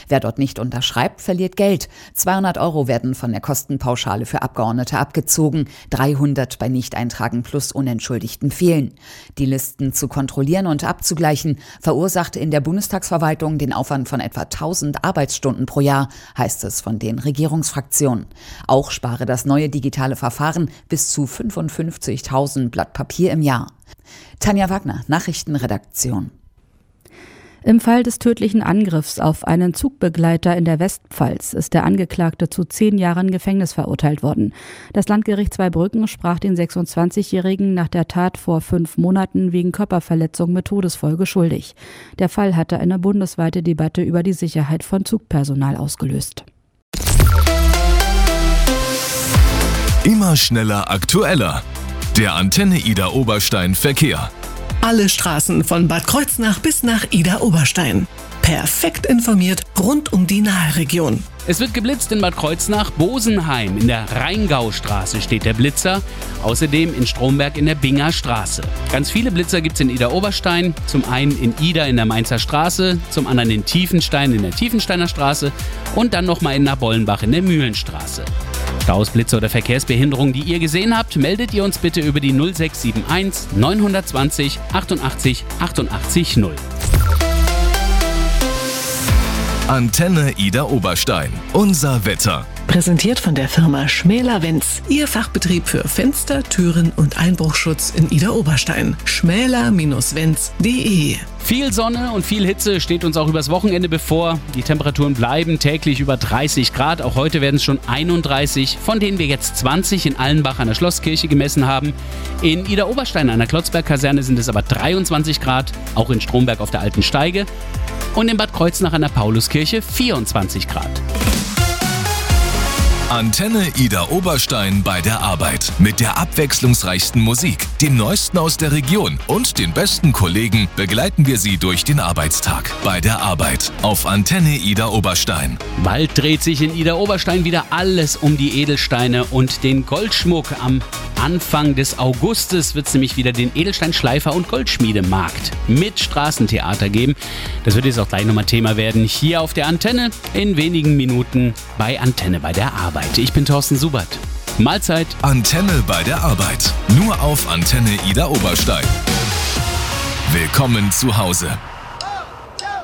Wer dort nicht unterschreibt, verliert Geld. 200 € werden von der Kostenpauschale für Abgeordnete abgezogen, 300 bei Nichteintragen plus unentschuldigten Fehlen. Die Listen zu kontrollieren und abzugleichen verursachte in der Bundestagsverwaltung den Aufwand von etwa 1000 Arbeitsstunden pro Jahr, heißt es von den Regierungsfraktionen. Auch spare das neue digitale Verfahren bis zu 55.000 Blatt Papier im Jahr. Tanja Wagner, Nachrichtenredaktion. Im Fall des tödlichen Angriffs auf einen Zugbegleiter in der Westpfalz ist der Angeklagte zu 10 Jahren Gefängnis verurteilt worden. Das Landgericht Zweibrücken sprach den 26-Jährigen nach der Tat vor 5 Monaten wegen Körperverletzung mit Todesfolge schuldig. Der Fall hatte eine bundesweite Debatte über die Sicherheit von Zugpersonal ausgelöst. Immer schneller, aktueller. Der Antenne Idar Oberstein Verkehr. Alle Straßen von Bad Kreuznach bis nach Idar Oberstein. Perfekt informiert rund um die Naheregion. Es wird geblitzt in Bad Kreuznach-Bosenheim. In der Rheingaustraße steht der Blitzer. Außerdem in Stromberg in der Binger Straße. Ganz viele Blitzer gibt es in Idar Oberstein. Zum einen in Idar in der Mainzer Straße, zum anderen in Tiefenstein in der Tiefensteiner Straße und dann nochmal in Nabollenbach in der Mühlenstraße. Staus, Blitze oder Verkehrsbehinderungen, die ihr gesehen habt, meldet ihr uns bitte über die 0671 920 88 88 0. Antenne Idar Oberstein. Unser Wetter. Präsentiert von der Firma Schmäler-Wenz. Ihr Fachbetrieb für Fenster, Türen und Einbruchschutz in Idar Oberstein. schmäler-wenz.de. Viel Sonne und viel Hitze steht uns auch übers Wochenende bevor. Die Temperaturen bleiben täglich über 30 Grad. Auch heute werden es schon 31, von denen wir jetzt 20 in Allenbach an der Schlosskirche gemessen haben. In Idar Oberstein an der Klotzberg-Kaserne sind es aber 23 Grad, auch in Stromberg auf der Alten Steige. Und in Bad Kreuznach an der Pauluskirche 24 Grad. Antenne Idar Oberstein bei der Arbeit. Mit der abwechslungsreichsten Musik, dem Neuesten aus der Region und den besten Kollegen begleiten wir Sie durch den Arbeitstag. Bei der Arbeit auf Antenne Idar Oberstein. Bald dreht sich in Idar Oberstein wieder alles um die Edelsteine und den Goldschmuck. Am Anfang des Augustes wird es nämlich wieder den Edelsteinschleifer- und Goldschmiedemarkt mit Straßentheater geben. Das wird jetzt auch gleich nochmal Thema werden hier auf der Antenne in wenigen Minuten bei Antenne bei der Arbeit. Ich bin Thorsten Subert. Mahlzeit. Antenne bei der Arbeit. Nur auf Antenne Idar Oberstein. Willkommen zu Hause.